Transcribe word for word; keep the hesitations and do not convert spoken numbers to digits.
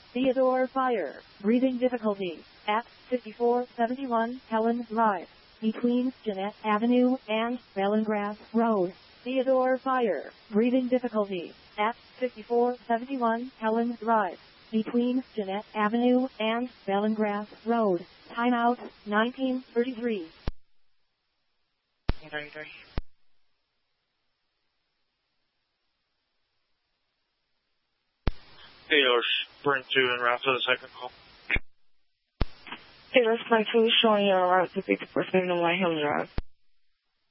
Theodore Fire. Breathing difficulty at fifty-four seventy-one Helen Drive, between Jeanette Avenue and Bellengrass Road. Theodore Fire. Breathing difficulty at fifty-four seventy-one Helen Drive, between Jeanette Avenue and Bellengrass Road. Timeout nineteen thirty-three. Theodore Sprint two en route to the second call. Theodore Sprint two showing you en route to fifty-four seventy-one Hill Drive.